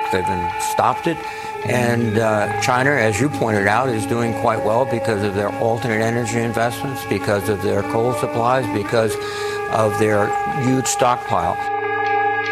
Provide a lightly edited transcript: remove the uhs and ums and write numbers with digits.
They've stopped it. And China, as you pointed out, is doing quite well because of their alternate energy investments, because of their coal supplies, because of their huge stockpile.